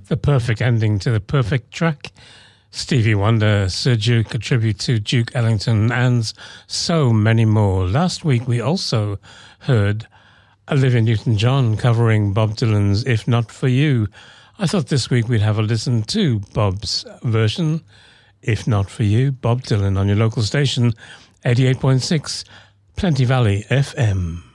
The perfect ending to the perfect track. Stevie Wonder, Sir Duke, a tribute to Duke Ellington, and so many more. Last week we also heard Olivia Newton-John covering Bob Dylan's If Not For You. I thought this week we'd have a listen to Bob's version, If Not For You, Bob Dylan, on your local station, 88.6 Plenty Valley FM.